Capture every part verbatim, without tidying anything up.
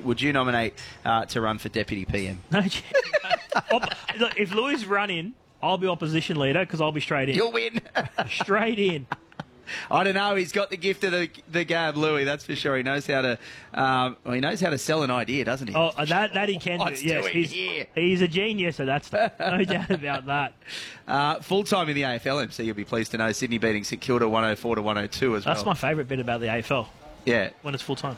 would you nominate uh, to run for Deputy P M? No, Look, if Louis run in, I'll be opposition leader because I'll be straight in. You'll win. Straight in. I don't know. He's got the gift of the, the gab, Louis. That's for sure. He knows how to. Um, well, he knows how to sell an idea, doesn't he? Oh, that that he can. What's do. Yes, doing he's, here? he's a genius at that stuff. No doubt about that. Uh, full time in the A F L, M C. You'll be pleased to know Sydney beating St Kilda one oh four to one oh two as well. That's my favourite bit about the A F L. Yeah. When it's full time.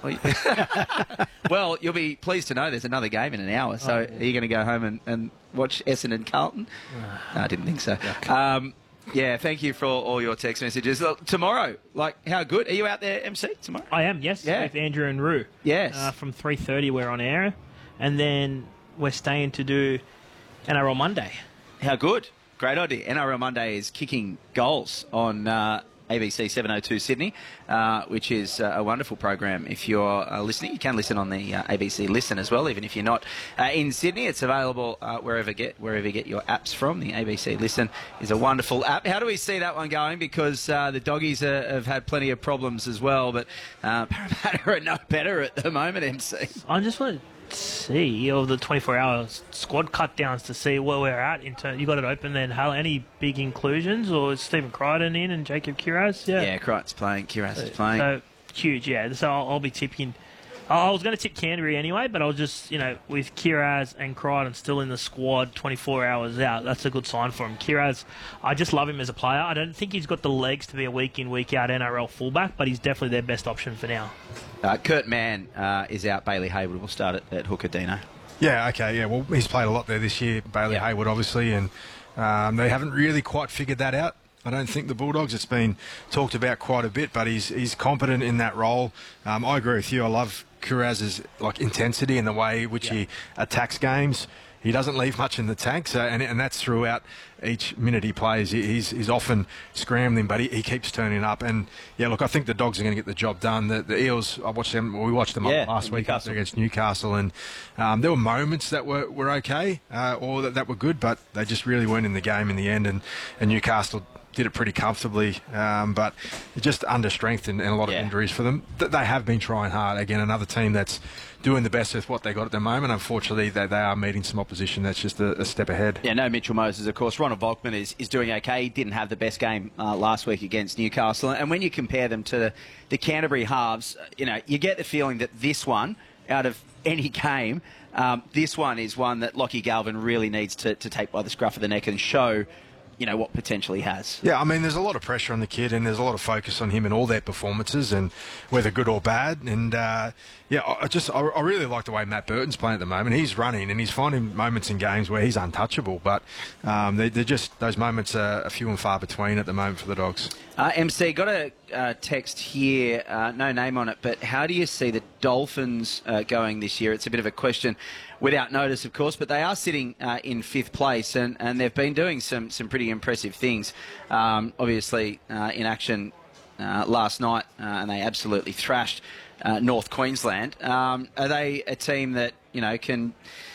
Well, you'll be pleased to know there's another game in an hour. So oh, are you going to go home and, and watch Essendon Carlton? No, I didn't think so. Um, yeah, thank you for all, all your text messages. Look, tomorrow, like, how good? Are you out there, M C, tomorrow? I am, yes, Yeah. with Andrew and Rue. Yes. Uh, from three thirty we're on air. And then we're staying to do N R L Monday. How good? Great idea. N R L Monday is kicking goals on uh, A B C seven oh two Sydney, uh, which is uh, a wonderful program. If you're uh, listening, you can listen on the uh, A B C Listen as well, even if you're not uh, in Sydney. It's available uh, wherever get wherever you get your apps from. The A B C Listen is a wonderful app. How do we see that one going? Because uh, the doggies uh, have had plenty of problems as well, but uh, Parramatta are no better at the moment, M C. I just want to see of the twenty-four hour squad cut downs to see where we're at. In turn, you got it open then. Hal, any big inclusions, or is Stephen Crichton in and Jacob Kiraz? Yeah, Yeah, Crichton's playing, Kiraz is playing. So huge, yeah. So I'll, I'll be tipping. I was going to tip Canterbury anyway, but I was just, you know, with Kiraz and Crichton still in the squad twenty-four hours out, that's a good sign for him. Kiraz, I just love him as a player. I don't think he's got the legs to be a week in, week out N R L fullback, but he's definitely their best option for now. Uh, Kurt Mann uh, is out. Bailey Hayward will start at, at hooker, Dino. Yeah, okay, yeah. Well, he's played a lot there this year, Bailey Yeah. Hayward, obviously, and um, they haven't really quite figured that out. I don't think the Bulldogs. It's been talked about quite a bit, but he's he's competent in that role. Um, I agree with you. I love Kiraz's like intensity and the way which Yeah. he attacks games. He doesn't leave much in the tank, so, and, and that's throughout each minute he plays. He, he's, he's often scrambling, but he, he keeps turning up. And, yeah, look, I think the Dogs are going to get the job done. The, the Eels, I watched them, we watched them Yeah, last week Newcastle. against Newcastle, and um, there were moments that were, were okay uh, or that, that were good, but they just really weren't in the game in the end, and, and Newcastle did it pretty comfortably, um, but just under strength and, and a lot Yeah. of injuries for them. Th- They have been trying hard. Again, another team that's doing the best with what they got at the moment. Unfortunately, they, they are meeting some opposition that's just a, a step ahead. Yeah, no Mitchell Moses, of course. Ronald Volkman is, is doing okay. He didn't have the best game uh, last week against Newcastle. And when you compare them to the, the Canterbury halves, you know, you get the feeling that this one, out of any game, um, this one is one that Lockie Galvin really needs to, to take by the scruff of the neck and show, you know, what potential he has. Yeah, I mean, there's a lot of pressure on the kid, and there's a lot of focus on him and all their performances, and whether good or bad. And uh, yeah, I just I, I really like the way Matt Burton's playing at the moment. He's running, and he's finding moments in games where he's untouchable. But um, they, they're just those moments are few and far between at the moment for the Dogs. Uh, M C, got a uh, text here, uh, no name on it, but how do you see the Dolphins uh, going this year? It's a bit of a question without notice, of course, but they are sitting uh, in fifth place, and, and they've been doing some, some pretty impressive things. Um, obviously, uh, in action uh, last night, uh, and they absolutely thrashed uh, North Queensland. Um, are they a team that, you know, can...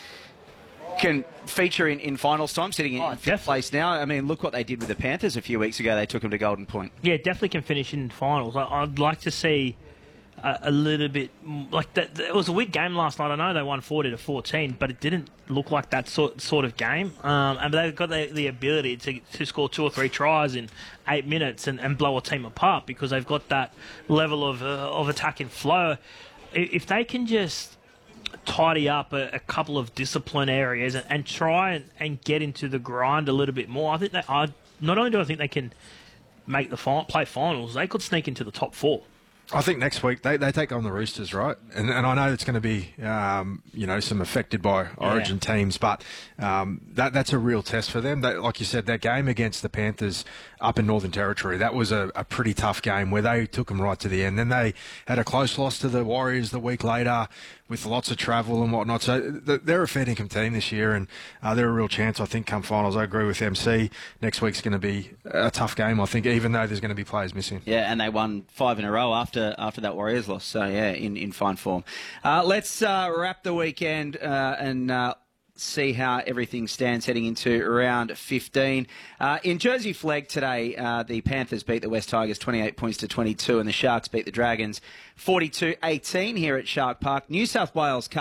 can feature in, in finals time, sitting in Oh, fifth definitely. place now? I mean, look what they did with the Panthers a few weeks ago. They took them to Golden Point. Yeah, definitely can finish in finals. I, I'd like to see a, a little bit m- like that. It was a weak game last night. I know they won forty to fourteen, but it didn't look like that sort sort of game. Um, and they've got the, the ability to to score two or three tries in eight minutes and, and blow a team apart because they've got that level of uh, of attack and flow. I- If they can just tidy up a, a couple of discipline areas and, and try and, and get into the grind a little bit more, I think that I not only do I think they can make the fi- play finals, they could sneak into the top four. I think next week they, they take on the Roosters, right? And and I know it's going to be um, you know some affected by Origin Yeah. teams, but um, that that's a real test for them. They, like you said, that game against the Panthers up in Northern Territory, that was a, a pretty tough game where they took them right to the end. Then they had a close loss to the Warriors the week later with lots of travel and whatnot. So th- they're a fair income team this year, and uh, they're a real chance, I think, come finals. I agree with M C. Next week's going to be a tough game, I think, even though there's going to be players missing. Yeah, and they won five in a row after after that Warriors loss. So, yeah, in, in fine form. Uh, let's uh, wrap the weekend uh, and uh, see how everything stands heading into round fifteen. Uh, in Jersey Flegg today, uh, the Panthers beat the West Tigers twenty-eight points to twenty-two, and the Sharks beat the Dragons forty-two eighteen here at Shark Park. New South Wales Cup